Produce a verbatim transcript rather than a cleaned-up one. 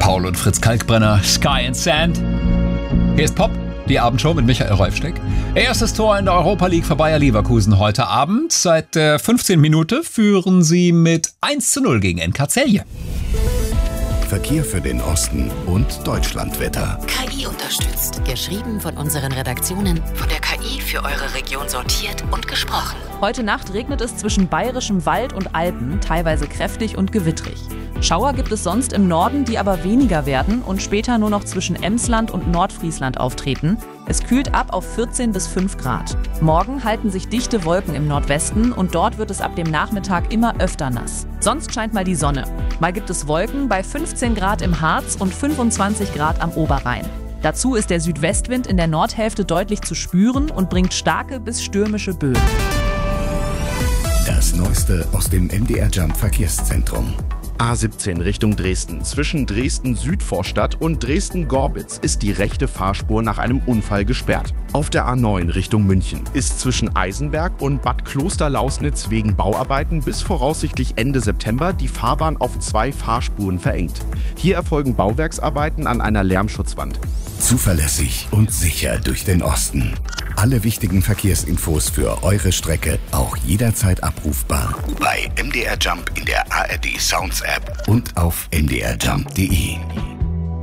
Paul und Fritz Kalkbrenner, Sky and Sand. Hier ist Pop, die Abendshow mit Michael Reufsteck. Erstes Tor in der Europa League für Bayer Leverkusen heute Abend. Seit der fünfzehnten Minute führen sie mit eins zu null gegen N K Celje. Verkehr für den Osten und Deutschlandwetter. K I unterstützt. Geschrieben von unseren Redaktionen, von der K I für eure Region sortiert und gesprochen. Heute Nacht regnet es zwischen bayerischem Wald und Alpen, teilweise kräftig und gewittrig. Schauer gibt es sonst im Norden, die aber weniger werden und später nur noch zwischen Emsland und Nordfriesland auftreten. Es kühlt ab auf vierzehn bis fünf Grad. Morgen halten sich dichte Wolken im Nordwesten und dort wird es ab dem Nachmittag immer öfter nass. Sonst scheint mal die Sonne. Mal gibt es Wolken bei fünfzehn Grad im Harz und fünfundzwanzig Grad am Oberrhein. Dazu ist der Südwestwind in der Nordhälfte deutlich zu spüren und bringt starke bis stürmische Böen. Das Neueste aus dem M D R Jump Verkehrszentrum. A siebzehn Richtung Dresden. Zwischen Dresden-Südvorstadt und Dresden-Gorbitz ist die rechte Fahrspur nach einem Unfall gesperrt. Auf der A neun Richtung München ist zwischen Eisenberg und Bad Klosterlausnitz wegen Bauarbeiten bis voraussichtlich Ende September die Fahrbahn auf zwei Fahrspuren verengt. Hier erfolgen Bauwerksarbeiten an einer Lärmschutzwand. Zuverlässig und sicher durch den Osten. Alle wichtigen Verkehrsinfos für eure Strecke auch jederzeit abrufbar bei M D R Jump in der A R D Sounds App und auf m d r jump punkt d e.